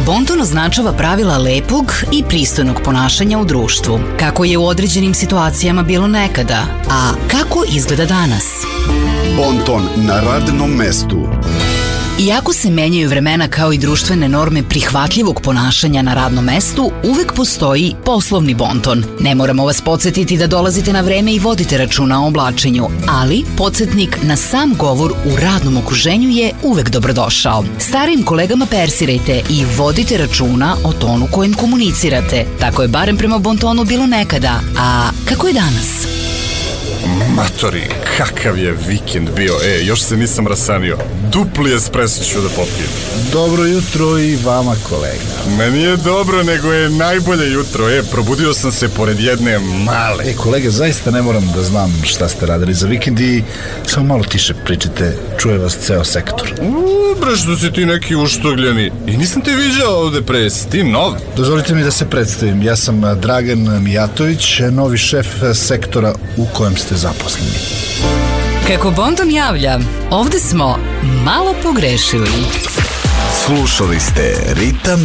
Bonton označava pravila lepog i pristojnog ponašanja u društvu. Kako je u određenim situacijama bilo nekada, a kako izgleda danas. Bonton na radnom mestu. Iako se menjaju vremena kao i društvene norme prihvatljivog ponašanja na radnom mestu, uvek postoji poslovni bonton. Ne moramo vas podsjetiti da dolazite na vreme i vodite računa o oblačenju, ali podsjetnik na sam govor u radnom okruženju je uvek dobrodošao. Starim kolegama persirajte i vodite računa o tonu kojim komunicirate. Tako je barem prema bontonu bilo nekada, a kako je danas? Matori, kakav je vikend bio, još se nisam rasanio. Dupli espresso ću da popijem. Dobro jutro i vama, kolega. Meni je dobro, nego je najbolje jutro, probudio sam se pored jedne male. Kolega, zaista ne moram da znam šta ste radili za vikend i samo malo tiše pričajte, čuje vas ceo sektor. Bre, što si ti neki uštogljeni. I nisam te viđao ovde pre, si ti nov? Dozvolite mi da se predstavim, ja sam Dragan Mijatović, novi šef sektora u kojem ste zaposleni. Kako Bonton javlja, ovde smo malo pogrešili. Slušali ste Ritam